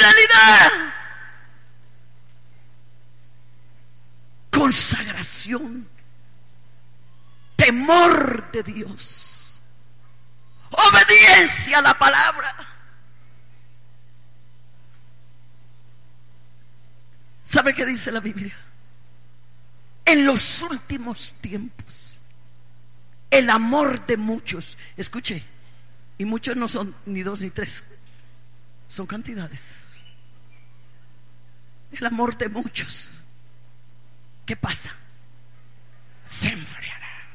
fidelidad, consagración, temor de Dios, obediencia a la palabra. ¿Sabe qué dice la Biblia? En los últimos tiempos, el amor de muchos, escuche, y muchos no son ni 2 ni 3, son cantidades. El amor de muchos, ¿qué pasa? Se enfriará.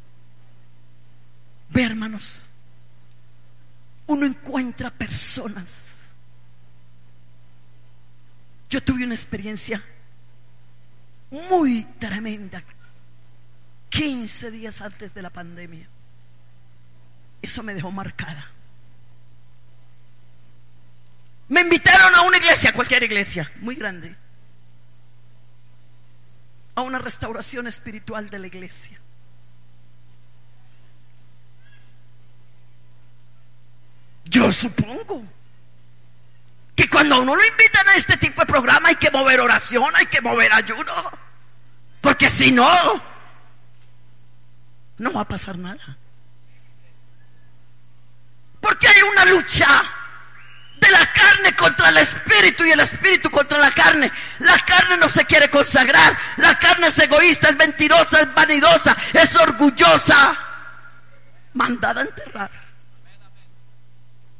Ve, hermanos, uno encuentra personas. Yo tuve una experiencia muy tremenda 15 días antes de la pandemia. Eso me dejó marcada. Me invitaron a una iglesia, cualquier iglesia, muy grande, a una restauración espiritual de la iglesia. Yo supongo que cuando a uno lo invitan a este tipo de programa hay que mover oración, hay que mover ayuno, porque si no, no va a pasar nada. Porque hay una lucha de la carne contra el espíritu y el espíritu contra la carne. La carne no se quiere consagrar, la carne es egoísta, es mentirosa, es vanidosa, es orgullosa, mandada a enterrar.